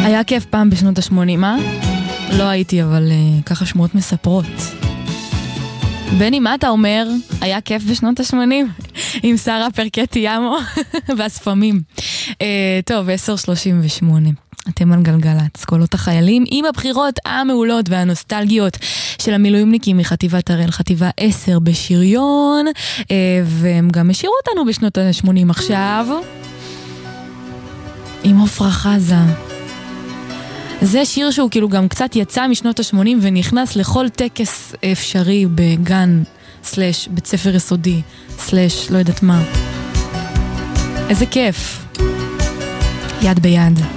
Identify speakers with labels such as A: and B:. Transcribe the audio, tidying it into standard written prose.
A: היה כיף פעם בשנות ה-80, מה? לא הייתי, אבל ככה שמועות מספרות. בני, מה אתה אומר? היה כיף בשנות ה-80? עם שרה פרקטי ימו והספמים. טוב, 10:38. אתם על גלגלץ, קולות החיילים עם הבחירות המעולות והנוסטלגיות של המילואימניקים מחטיבת הראל, חטיבה 10 בשריון, והם גם השאירו אותנו בשנות ה-80 עכשיו עם עופרה חזה. זה שיר שהוא כאילו גם קצת יצא משנות ה-80 ונכנס לכל טקס אפשרי בגן סלש בית ספר יסודי סלש לא יודעת מה. איזה כיף. יד ביד.